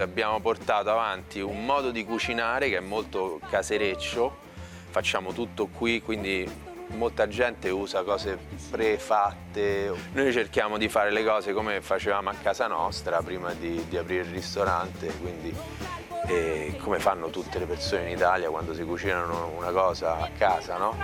abbiamo portato avanti un modo di cucinare che è molto casereccio, facciamo tutto qui, quindi molta gente usa cose prefatte. Noi cerchiamo di fare le cose come facevamo a casa nostra prima di aprire il ristorante, quindi come fanno tutte le persone in Italia quando si cucinano una cosa a casa, no?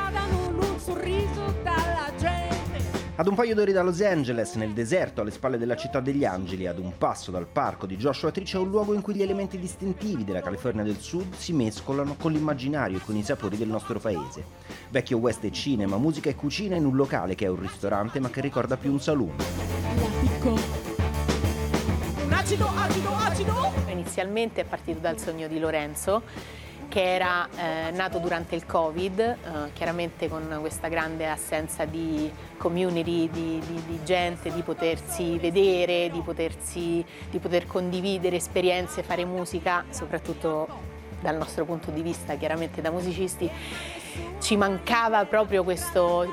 Ad un paio d'ore da Los Angeles, nel deserto alle spalle della città degli angeli, ad un passo dal parco di Joshua Tree, c'è un luogo in cui gli elementi distintivi della California del Sud si mescolano con l'immaginario e con i sapori del nostro paese. Vecchio West e cinema, musica e cucina in un locale che è un ristorante ma che ricorda più un saloon. Inizialmente è partito dal sogno di Lorenzo, che era nato durante il Covid, chiaramente con questa grande assenza di community, di gente, di potersi vedere, di poter condividere esperienze, fare musica, soprattutto dal nostro punto di vista, chiaramente da musicisti. Ci mancava proprio questo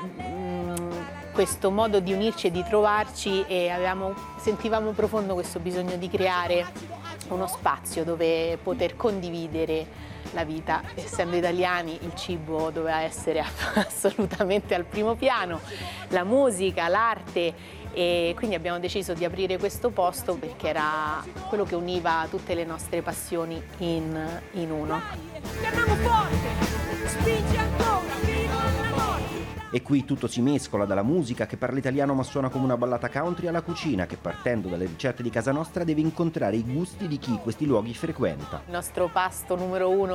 modo di unirci e di trovarci, e sentivamo profondo questo bisogno di creare uno spazio dove poter condividere la vita. Essendo italiani, il cibo doveva essere assolutamente al primo piano, la musica, l'arte, e quindi abbiamo deciso di aprire questo posto perché era quello che univa tutte le nostre passioni in uno. Chiamiamo forte, spingi ancora, viva l'amore! E qui tutto si mescola, dalla musica che parla italiano ma suona come una ballata country alla cucina che, partendo dalle ricette di casa nostra, deve incontrare i gusti di chi questi luoghi frequenta. Il nostro pasto numero uno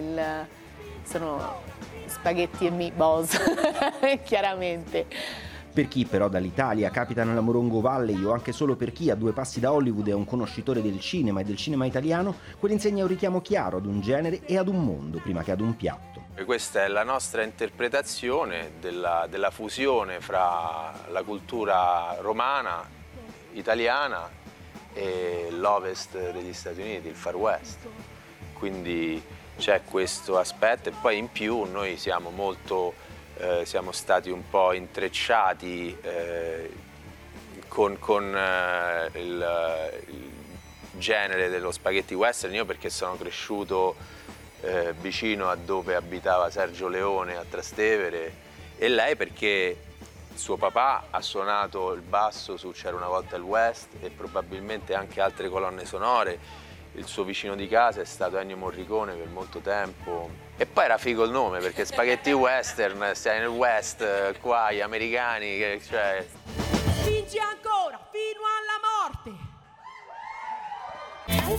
sono spaghetti e meatballs, chiaramente. Per chi però dall'Italia capita nella Morongo Valley, o anche solo per chi a due passi da Hollywood è un conoscitore del cinema e del cinema italiano, quell'insegna un richiamo chiaro ad un genere e ad un mondo prima che ad un piatto. E questa è la nostra interpretazione della fusione fra la cultura romana, italiana e l'ovest degli Stati Uniti, il Far West. Quindi c'è questo aspetto, e poi in più noi siamo stati un po' intrecciati con il genere dello spaghetti western. Io perché sono cresciuto vicino a dove abitava Sergio Leone, a Trastevere, e lei perché suo papà ha suonato il basso su C'era una volta il West e probabilmente anche altre colonne sonore. Il suo vicino di casa è stato Ennio Morricone per molto tempo, e poi era figo il nome perché spaghetti western, sei nel West, qua gli americani, cioè...